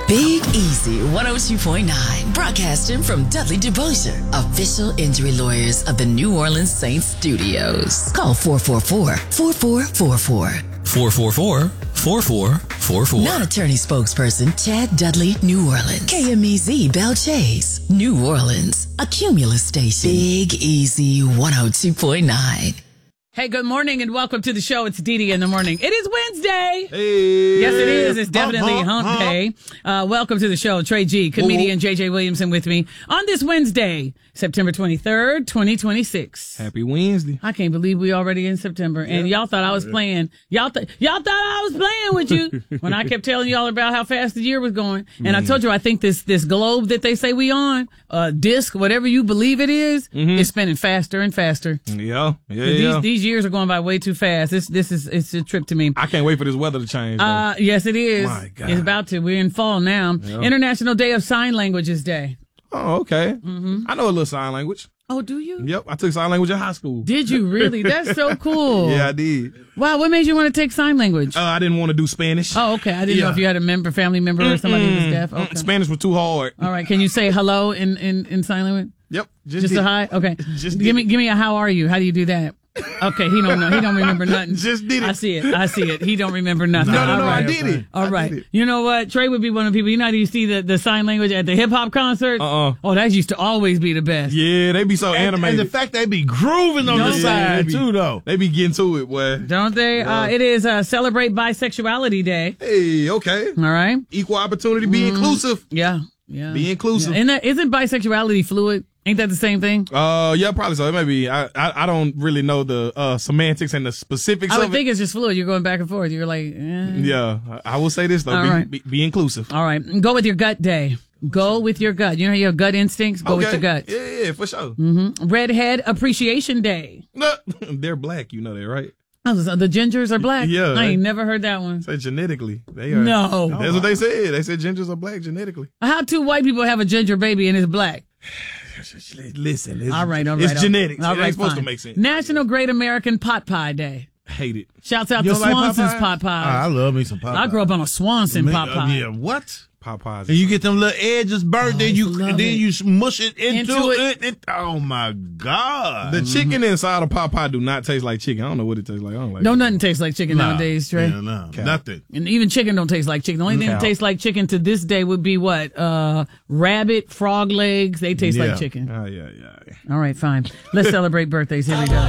Big Easy 102.9, broadcasting from Dudley DeBosier, official injury lawyers of the New Orleans Saints studios. Call 444-4444. 444-4444. Non-attorney spokesperson Chad Dudley, New Orleans. KMEZ Belle Chase, New Orleans, a Cumulus station. Big Easy 102.9. Hey, good morning and welcome to the show. It's Dee in the morning. It is Wednesday. Hey. Yes, it is. It's definitely hump day. Welcome to the show. Trey G, comedian JJ Williamson with me on this Wednesday, September 23rd, 2026. Happy Wednesday. I can't believe we already in September. And y'all thought I was playing. Y'all thought I was playing with you when I kept telling y'all about how fast the year was going. And I told you, I think this globe that they say we on, disc, whatever you believe it is spinning faster and faster. Yeah. These years are going by way too fast. It's a trip to me. I can't wait for this weather to change, though. Yes, it is. My God. It's about to. We're in fall now. Yep. International Day of Sign Languages Day. Oh, okay. I know a little sign language. Oh, do you? Yep, I took sign language in high school. Did you really? That's so cool. Yeah, I did. Wow, what made you want to take sign language? I didn't want to do Spanish. Oh, okay. I didn't know if you had a family member or somebody who was deaf. Okay. Spanish was too hard. All right, can you say hello in sign language? Yep. Just a hi? Okay. Give me a how are you? How do you do that? Okay, he don't know. He don't remember nothing. Just did it. I see it. He don't remember nothing. No, right. I did it. All right. You know what? Trey would be one of the people. You know how you see the sign language at the hip hop concerts? Oh, that used to always be the best. Yeah, they be so animated. And the fact they be grooving on the side, too, though. They be getting to it, boy. Don't they? Yeah. It is Celebrate Bisexuality Day. Hey, okay. All right. Equal opportunity, be inclusive. Yeah. Be inclusive. Yeah. And isn't bisexuality fluid? Ain't that the same thing? Yeah, probably so. It may be. I don't really know the semantics and the specifics of it. I would think it's just fluid. You're going back and forth. You're like, Yeah, I will say this, though. Be inclusive. All right. Go with your gut day. Go with your gut. You know your gut instincts? Go with your gut. Yeah, for sure. Redhead Appreciation Day. They're black. You know that, right? Oh, the gingers are black? Yeah. I ain't never heard that one. Say genetically. They are. No. That's what they said. They said gingers are black genetically. How two white people have a ginger baby and it's black? Listen. All right. It's genetics. All it right, ain't supposed to make sense. National Great American Pot Pie Day. Hate it. Shouts out to Swanson's pot pies. I love me some pot pies. I grew up on a Swanson pot pie. Yeah, what? Pot pies. And you get them little edges burnt, then you mush it into it. Oh my God! The chicken inside of pot pie do not taste like chicken. I don't know what it tastes like. I don't like. No, nothing tastes like chicken nowadays, Trey. Yeah, no, nothing. And even chicken don't taste like chicken. The only thing that tastes like chicken to this day would be what? Rabbit, frog legs. They taste like chicken. Yeah. All right, fine. Let's celebrate birthdays. Here we go.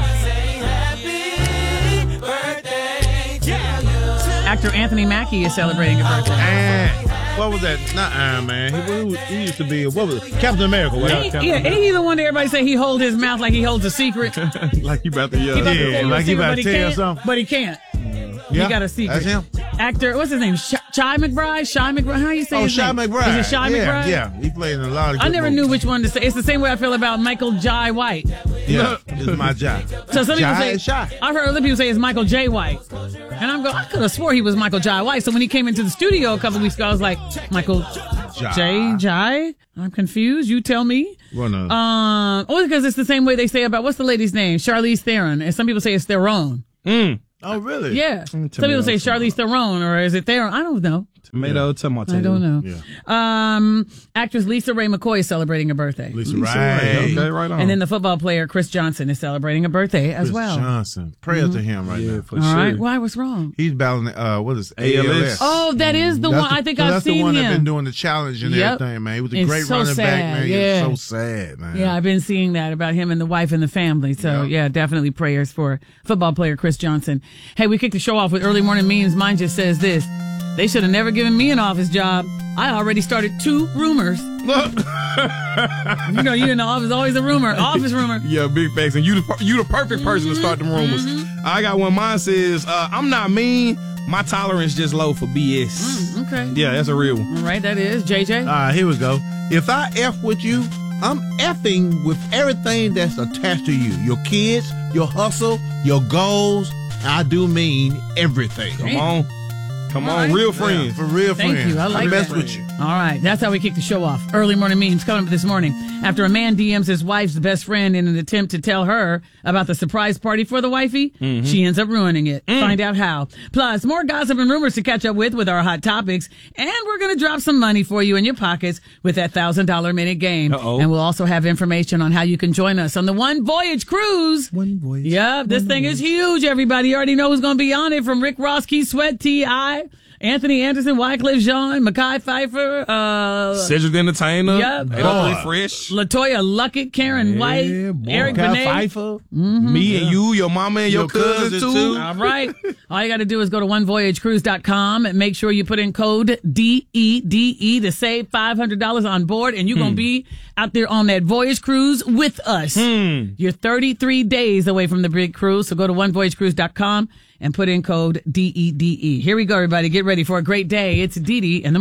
Actor Anthony Mackie is celebrating a birthday. What was that? Not Iron Man. He used to be, what was it? Captain America. Ain't he the one that everybody say he holds his mouth like he holds a secret? Like you about to like he about to tell something. But he can't. Yeah, he got a secret. That's him. Actor, what's his name? Shy McBride? How you say his name? Shy McBride. Is it Shy McBride? Yeah, he played in a lot of good I never movies. knew which one to say. It's the same way I feel about Michael Jai White. Yeah, it's my job. So some people say, Shy. I've heard other people say it's Michael J. White. And I could have swore he was Michael Jai White. So when he came into the studio a couple weeks ago, I was like, Michael Jai? I'm confused. You tell me. Well, no. Only because it's the same way they say about, what's the lady's name? Charlize Theron. And some people say it's Theron. Oh, really? Yeah. Some people say Charlize Theron, or is it Theron? I don't know. Tomato. I don't know. Yeah. Actress Lisa Ray McCoy is celebrating a birthday. Lisa Ray. Okay, right on. And then the football player Chris Johnson is celebrating a birthday as well. Johnson. Prayers to him right now. For All sure. right. Why? What's wrong? He's battling, what is it? ALS. Oh, that is the one. I think I've seen That's the one him. that's been doing the challenge and everything, man. He was a It's great so running sad. back, man. Yeah. It's so sad, man. Yeah, I've been seeing that about him and the wife and the family. So, yeah, definitely prayers for football player Chris Johnson. Hey, we kicked the show off with early morning memes. Mine just says this. They should have never given me an office job. I already started 2 rumors. You know, you in the office, always a rumor. Office rumor. Yeah, big facts. And you the perfect person to start them rumors. I got one. Mine says, I'm not mean. My tolerance just low for BS. Okay. Yeah, that's a real one. All right, that is. JJ? Here we go. If I F with you, I'm effing with everything that's attached to you. Your kids, your hustle, your goals. I do mean everything. Come on. Come on, real friends. For real Thank friends. you. I like mess that. with you. All right. That's how we kick the show off. Early morning memes coming up this morning. After a man DMs his wife's best friend in an attempt to tell her about the surprise party for the wifey, she ends up ruining it. Find out how. Plus, more gossip and rumors to catch up with our hot topics. And we're going to drop some money for you in your pockets with that $1,000 minute game. Uh-oh. And we'll also have information on how you can join us on the One Voyage Cruise. One voice. Yep, this thing is huge, everybody. You already know who's going to be on it, from Rick Ross, Keith Sweat, T.I., Anthony Anderson, Wycliffe Jean, Mekhi Phifer, Cedric the Entertainer. Yep. They don't play fresh. Latoya Luckett, Karen White, Eric Benet. Pfeiffer. Me and you, your mama and your cousins too. All right. All you got to do is go to onevoyagecruise.com and make sure you put in code DEDE to save $500 on board, and you're going to be out there on that voyage cruise with us. You're 33 days away from the big cruise, so go to onevoyagecruise.com and put in code DEDE. Here we go, everybody. Get ready for a great day. It's Dee Dee in the